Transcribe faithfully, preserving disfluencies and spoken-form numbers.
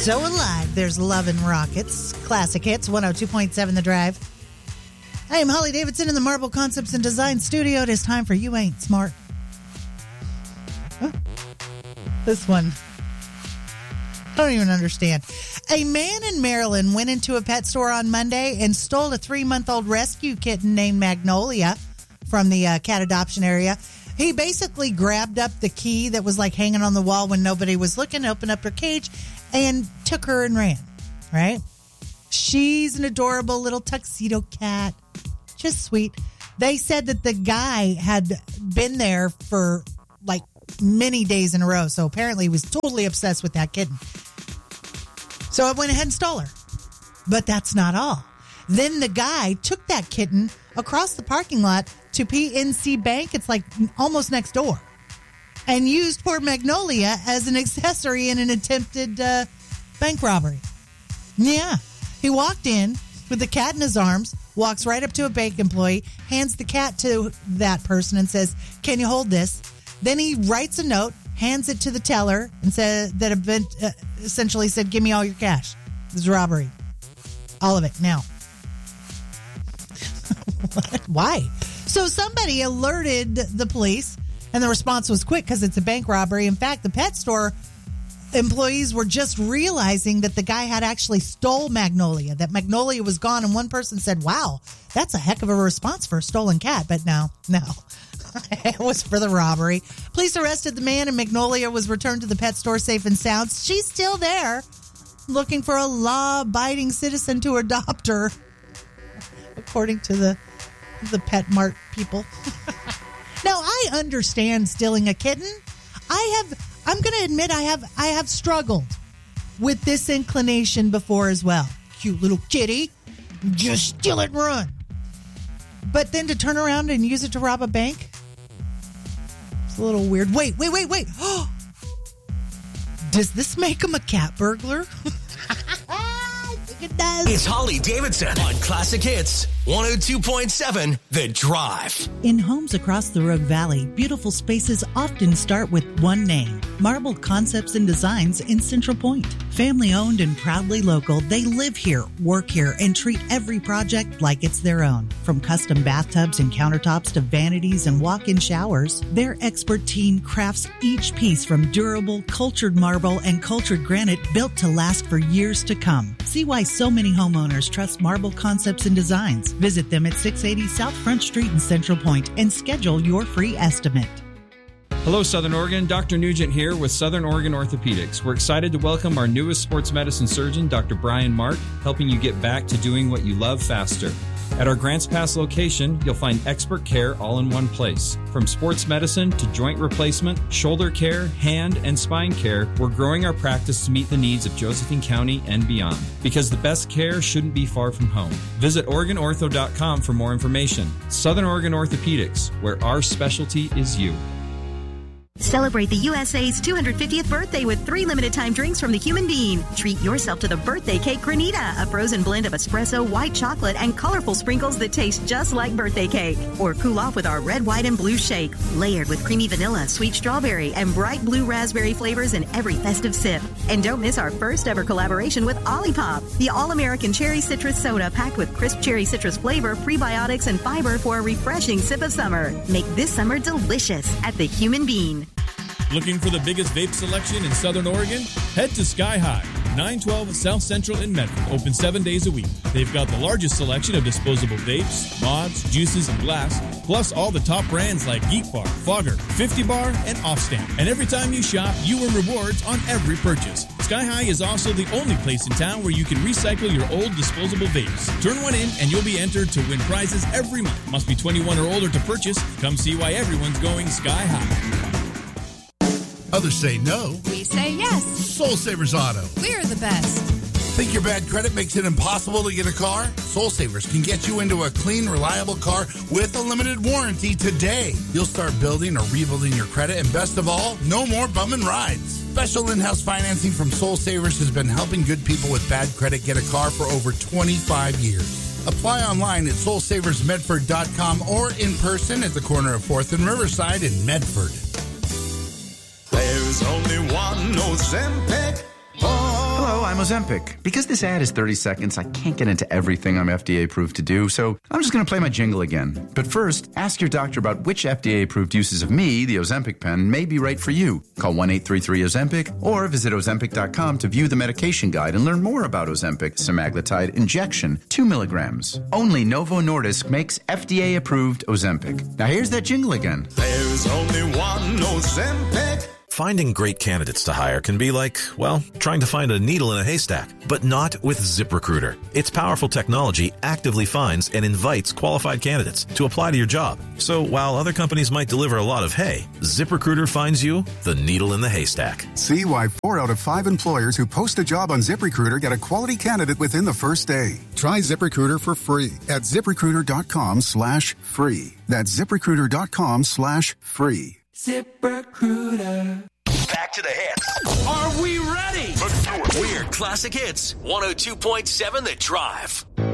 So alive. There's Love and Rockets. Classic hits, one oh two point seven The Drive. I am Holly Davidson in the Marble Concepts and Design Studio. It is time for You Ain't Smart. Huh? This one. I don't even understand. A man in Maryland went into a pet store on Monday and stole a three-month-old rescue kitten named Magnolia from the uh, cat adoption area. He basically grabbed up the key that was like hanging on the wall when nobody was looking, opened up her cage, and took her and ran, right? She's an adorable little tuxedo cat. Just sweet. They said that the guy had been there for like many days in a row. So apparently he was totally obsessed with that kitten. So I went ahead and stole her. But that's not all. Then the guy took that kitten across the parking lot to P N C Bank. It's like almost next door. And used poor Magnolia as an accessory in an attempted uh, bank robbery. Yeah. He walked in with the cat in his arms, walks right up to a bank employee, hands the cat to that person and says, "Can you hold this?" Then he writes a note, hands it to the teller, and said that event, uh, essentially said, "Give me all your cash. This is a robbery. All of it now." What? Why? So somebody alerted the police, and the response was quick because it's a bank robbery. In fact, the pet store employees were just realizing that the guy had actually stole Magnolia, that Magnolia was gone, and one person said, "Wow, that's a heck of a response for a stolen cat." But no, no. It was for the robbery. Police arrested the man, and Magnolia was returned to the pet store safe and sound. She's still there, looking for a law-abiding citizen to adopt her, according to the the Pet Mart people. Now, I understand stealing a kitten. I have... I'm going to admit I have I have struggled with this inclination before as well. Cute little kitty, just steal it and run. But then to turn around and use it to rob a bank? It's a little weird. Wait, wait, wait, wait. Does this make him a cat burglar? I think it does. It's Holly Davidson on Classic Hits one oh two point seven The Drive. In homes across the Rogue Valley, beautiful spaces often start with one name, Marble Concepts and Designs in Central Point. Family owned and proudly local, they live here, work here, and treat every project like it's their own. From custom bathtubs and countertops to vanities and walk-in showers, their expert team crafts each piece from durable, cultured marble and cultured granite built to last for years to come. See why so many homeowners trust Marble Concepts and Designs. Visit them at six eighty South Front Street in Central Point and schedule your free estimate. Hello, Southern Oregon. Doctor Nugent here with Southern Oregon Orthopedics. We're excited to welcome our newest sports medicine surgeon, Doctor Brian Mark, helping you get back to doing what you love faster. At our Grants Pass location, you'll find expert care all in one place. From sports medicine to joint replacement, shoulder care, hand and spine care, we're growing our practice to meet the needs of Josephine County and beyond. Because the best care shouldn't be far from home. Visit Oregon Ortho dot com for more information. Southern Oregon Orthopedics, where our specialty is you. Celebrate the U S A's two hundred fiftieth birthday with three limited-time drinks from the Human Bean. Treat yourself to the Birthday Cake Granita, a frozen blend of espresso, white chocolate, and colorful sprinkles that taste just like birthday cake. Or cool off with our red, white, and blue shake, layered with creamy vanilla, sweet strawberry, and bright blue raspberry flavors in every festive sip. And don't miss our first-ever collaboration with Olipop, the all-American cherry citrus soda packed with crisp cherry citrus flavor, prebiotics, and fiber for a refreshing sip of summer. Make this summer delicious at the Human Bean. Looking for the biggest vape selection in Southern Oregon? Head to Sky High, nine twelve South Central in Medford, open seven days a week. They've got the largest selection of disposable vapes, mods, juices, and glass, plus all the top brands like Geek Bar, Fogger, fifty bar, and Offstamp. And every time you shop, you earn rewards on every purchase. Sky High is also the only place in town where you can recycle your old disposable vapes. Turn one in and you'll be entered to win prizes every month. Must be twenty-one or older to purchase. Come see why everyone's going Sky High. Others say no. We say yes. Soul Savers Auto. We're the best. Think your bad credit makes it impossible to get a car? Soul Savers can get you into a clean, reliable car with a limited warranty today. You'll start building or rebuilding your credit, and best of all, no more bumming rides. Special in-house financing from Soul Savers has been helping good people with bad credit get a car for over twenty-five years. Apply online at soul savers medford dot com or in person at the corner of fourth and Riverside in Medford. There's only one Ozempic. Oh. Hello, I'm I'm Ozempic. Because this ad is thirty seconds, I can't get into everything I'm F D A approved to do, so I'm just going to play my jingle again. But first, ask your doctor about which F D A approved uses of me, the Ozempic pen, may be right for you. Call one eight three three Ozempic or visit Ozempic dot com to view the medication guide and learn more about Ozempic semaglutide injection, two milligrams. Only Novo Nordisk makes F D A approved Ozempic. Now here's that jingle again. There's only one Ozempic. Finding great candidates to hire can be like, well, trying to find a needle in a haystack, but not with ZipRecruiter. Its powerful technology actively finds and invites qualified candidates to apply to your job. So while other companies might deliver a lot of hay, ZipRecruiter finds you the needle in the haystack. See why four out of five employers who post a job on ZipRecruiter get a quality candidate within the first day. Try ZipRecruiter for free at ZipRecruiter.com slash free. That's ZipRecruiter.com slash free. ZipRecruiter. Back to the hits. Are we ready? Let's do it. We're Classic Hits one oh two point seven The Drive.